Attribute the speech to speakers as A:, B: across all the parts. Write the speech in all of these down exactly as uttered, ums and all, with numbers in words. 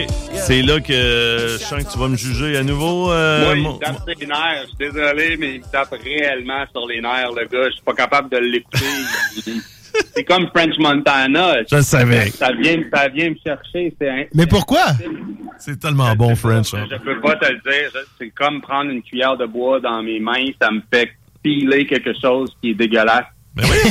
A: C'est là que je sens que tu vas me juger à nouveau. Euh,
B: Moi, il
A: mon...
B: me tape sur les nerfs. Je suis désolé, mais il me tape réellement sur les nerfs, le gars. Je suis pas capable de l'écouter. C'est comme French Montana.
A: Je le savais.
B: Ça vient, ça vient me chercher. C'est un...
C: Mais pourquoi?
A: C'est tellement bon, French. Hein.
B: Je peux pas te le dire. C'est comme prendre une cuillère de bois dans mes mains. Ça me fait piler quelque chose qui est dégueulasse.
A: Ben oui.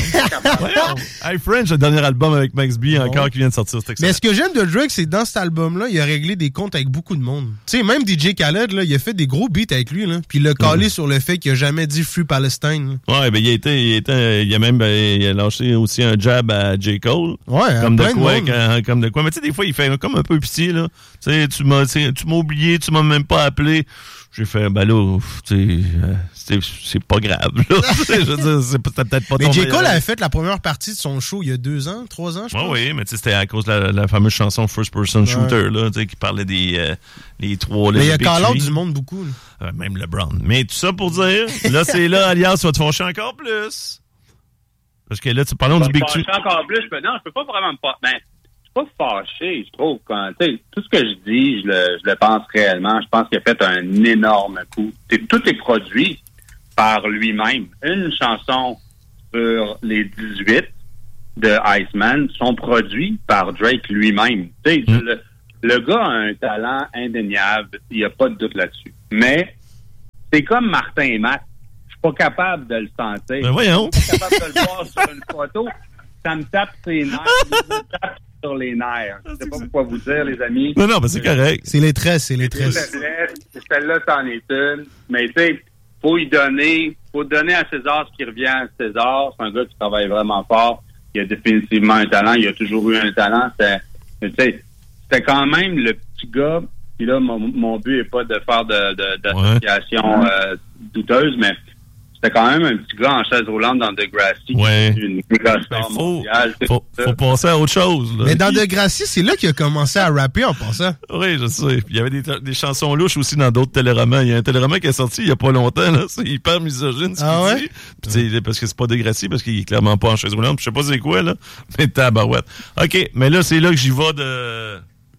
A: Hey, French, le dernier album avec Max B, encore, qui vient de sortir.
C: Mais ce que j'aime de Drake, c'est dans cet album-là, il a réglé des comptes avec beaucoup de monde. Tu sais, même D J Khaled, là, il a fait des gros beats avec lui, là, puis il l'a calé mm. sur le fait qu'il a jamais dit Free Palestine. Là.
A: Ouais, ben il a été, il a été, il a même, ben, il a lâché aussi un jab à J. Cole.
C: Ouais,
A: comme de quoi,
C: de
A: quand, comme de quoi. Mais tu sais, des fois, il fait comme un peu pitié, là. Tu sais, tu m'as, tu m'as oublié, tu m'as même pas appelé. J'ai fait, ben là, tu sais, c'est pas grave, là. Je veux dire, c'est peut-être pas ton.
C: Mais J. Cole avait fait la première partie de son show il y a deux ans, trois ans, je pense.
A: Ouais, oui, mais tu sais, c'était à cause de la, la fameuse chanson First Person Shooter, ouais. là, tu sais, qui parlait des euh, les trois.
C: Mais il y a call-out du monde beaucoup, là.
A: Euh, même LeBron. Mais tout ça pour dire, là, c'est là, alias, tu vas te fâcher encore plus. Parce que là, tu parlons du Big Tree.
B: Je vais encore plus, mais non, je peux pas vraiment me fâcher. Ben, je suis pas fâché, je trouve. Quand, tout ce que je dis, je le, je le pense réellement. Je pense qu'il a fait un énorme coup. T'sais, tout est produit par lui-même. Une chanson sur les dix-huit de Iceman sont produits par Drake lui-même. Mm. Le, le gars a un talent indéniable. Il n'y a pas de doute là-dessus. Mais c'est comme Martin et Matt. Je suis pas capable de le sentir.
A: Ben voyons.
B: Je suis pas capable de le voir sur une photo. Ça me tape ses nerfs. Ça me tape sur les nerfs. Je sais pas pourquoi vous dire, les amis.
A: Non, non, ben c'est correct.
C: C'est les tresses, c'est les tresses.
B: Celle-là, c'en est une. Mais tu sais, faut y donner, faut donner à César ce qui revient à César. C'est un gars qui travaille vraiment fort. Il a définitivement un talent. Il a toujours eu un talent. C'est, tu sais, c'était quand même le petit gars. Puis là, mon, mon but est pas de faire de, de, d'association ouais. euh, douteuse, mais c'était quand même un petit gars en chaise roulante dans Degrassi.
A: Ouais.
B: Une méga star
A: faut,
B: mondiale.
A: Faut, faut passer à autre chose. Là.
C: Mais dans Degrassi, c'est là qu'il a commencé à rapper en passant.
A: Oui, je sais. Il y avait des, des chansons louches aussi dans d'autres téléromans. Il y a un téléroman qui est sorti il y a pas longtemps. Là. C'est hyper misogyne ce
C: ah
A: qu'il
C: ouais?
A: dit. Puis, ouais. Parce que c'est pas Degrassi, parce qu'il est clairement pas en chaise roulante. Je sais pas c'est quoi, là. Mais tabarouette. OK, mais là, c'est là que j'y vais de...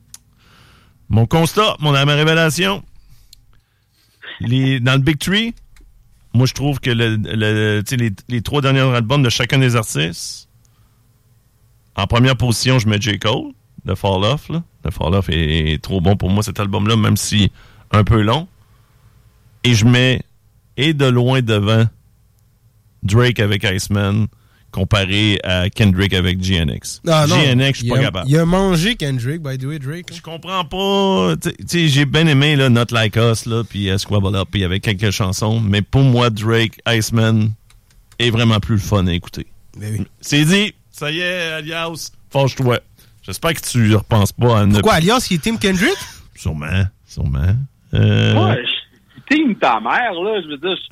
A: Mon constat, mon ma révélation. Les, dans le Big Tree, moi, je trouve que le, le, les, les trois derniers albums de chacun des artistes, en première position, je mets J. Cole, The Fall Off. Là. The Fall Off est, est trop bon pour moi, cet album-là, même si un peu long. Et je mets, et de loin devant, Drake avec Iceman, comparé à Kendrick avec G N X.
C: Ah, non,
A: G N X, je suis pas
C: a,
A: capable.
C: Il a mangé Kendrick, by the way, Drake. Là.
A: Je comprends pas. Tu sais, j'ai bien aimé là, Not Like Us, là, puis uh, Squabble Up, puis il y avait quelques chansons, mais pour moi, Drake, Iceman est vraiment plus le fun à écouter.
C: Mais oui.
A: C'est dit. Ça y est, Alias, fâche-toi. J'espère que tu repenses pas à...
C: Pourquoi, Alias, il est Team Kendrick?
A: Sûrement, sûrement. Euh...
B: Ouais, je team ta mère, là, je veux dire...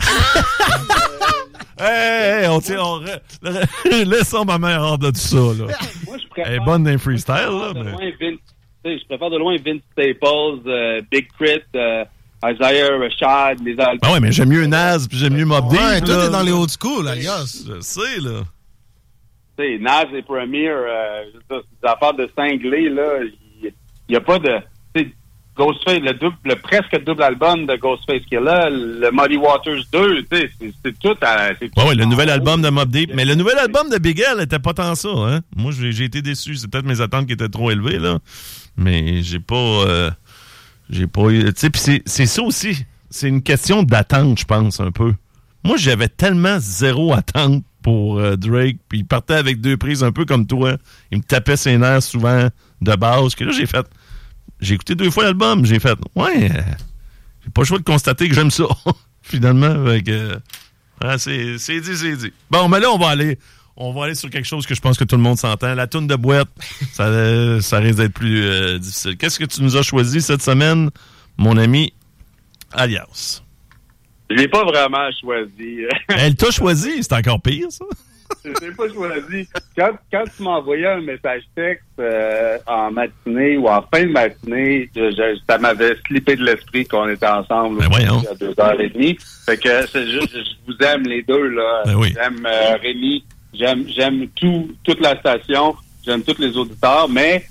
B: Je...
A: Hey, hey, on tient... On... Laissons ma mère hors de tout ça, là.
B: Moi, je préfère...
A: Elle est bonne dans les freestyle, là,
B: de
A: mais...
B: loin Vince, je préfère de loin Vince Staples, euh, Big Crit, euh, Isaiah Rashad, les albums...
A: Ah ouais, mais j'aime mieux Naz, puis j'aime mieux Mobb Deep.
C: Ouais, toi, t'es dans les old school, Alias.
A: Je sais, là.
B: Tu sais, Naz et Premier, euh, des affaires de cinglés, là, il n'y a pas de... Ghostface, le, double, le presque double album de Ghostface qui est là, le Muddy Waters deux, tu sais, c'est, c'est tout à... C'est tout
A: ouais, ouais, le nouvel album de Mobb Deep. Mais le nouvel album de Big L était pas tant ça, hein. Moi, j'ai, j'ai été déçu. C'est peut-être mes attentes qui étaient trop élevées, là. Mais j'ai pas... Euh, j'ai pas eu... Tu sais, pis c'est, c'est ça aussi. C'est une question d'attente, je pense, un peu. Moi, j'avais tellement zéro attente pour euh, Drake, puis il partait avec deux prises un peu comme toi. Il me tapait ses nerfs souvent de base, que là, j'ai fait... J'ai écouté deux fois l'album, j'ai fait, ouais, euh, j'ai pas le choix de constater que j'aime ça, finalement. Avec, euh, ouais, c'est, c'est dit, c'est dit. Bon, mais là, on va aller, on va aller sur quelque chose que je pense que tout le monde s'entend. La toune de boîte, ça, euh, ça risque d'être plus euh, difficile. Qu'est-ce que tu nous as choisi cette semaine, mon ami Alias?
B: Je l'ai pas vraiment choisi.
A: Elle t'a choisi, c'est encore pire, ça?
B: Je l'ai pas choisi. Quand, quand tu m'envoyais un message texte euh, en matinée ou en fin de matinée, je, je, ça m'avait slippé de l'esprit qu'on était ensemble
A: ben
B: il y a deux heures et demie. Fait que c'est juste, je vous aime les deux, là.
A: Ben oui.
B: J'aime euh, Rémi, j'aime j'aime tout, toute la station, j'aime tous les auditeurs, mais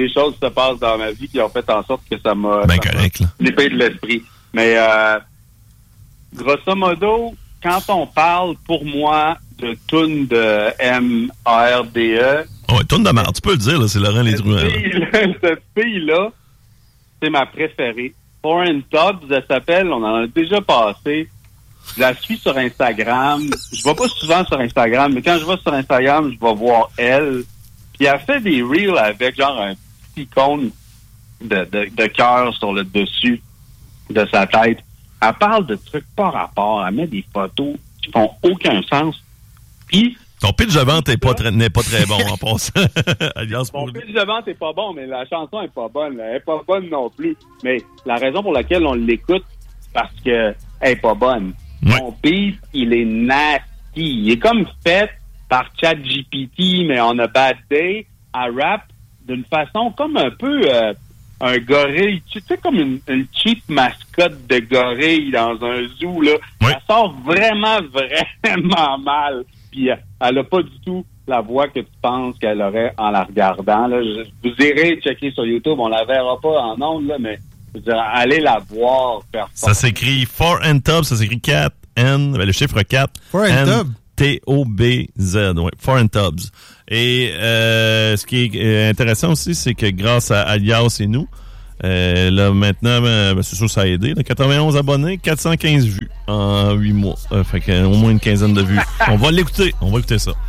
B: des choses se passent dans ma vie qui ont fait en sorte que ça m'a
A: ben correct,
B: l'épée de l'esprit. Mais euh, grosso modo, quand on parle pour moi de tune de M A R D E.
A: Ouais, tune de merde, tu peux le dire, là, c'est Laurent Les Drouin.
B: Cette fille-là, c'est ma préférée. Foreign Tops, elle s'appelle, on en a déjà passé. Je la suis sur Instagram. Je vais pas souvent sur Instagram, mais quand je vais sur Instagram, je vais voir elle. Puis elle fait des reels avec genre un petit cône de, de, de cœur sur le dessus de sa tête. Elle parle de trucs pas rapport. Elle met des photos qui font aucun sens. Puis
A: ton pitch de vente n'est pas, très, n'est pas très bon en passant. Alliance
B: Mon
A: pour...
B: pitch de vente n'est pas bon, mais la chanson est pas bonne. Elle est pas bonne non plus. Mais la raison pour laquelle on l'écoute, c'est parce qu'elle est pas bonne.
A: Ouais.
B: Mon beat, il est nasty. Il est comme fait par ChatGPT, mais on a bad day, à rap d'une façon comme un peu euh, un gorille. Tu sais, comme une, une cheap mascotte de gorille dans un zoo, là.
A: Ouais.
B: Ça sort vraiment, vraiment mal. Puis euh, elle a pas du tout la voix que tu penses qu'elle aurait en la regardant. Là. Je, vous irez checker sur YouTube, on la verra pas en ondes, là, mais je veux dire, allez la voir.
A: Ça s'écrit four and Tub, ça s'écrit quatre N, ben, le chiffre quatre.
C: four and Tub.
A: T O B Z, ouais, four and Tubs. Et euh, ce qui est intéressant aussi, c'est que grâce à Alias et nous, euh, là maintenant, ben, c'est sûr que ça a aidé. Là, quatre-vingt-onze abonnés, quatre cent quinze vues en huit mois. Euh, fait que, au moins une quinzaine de vues. On va l'écouter, on va écouter ça.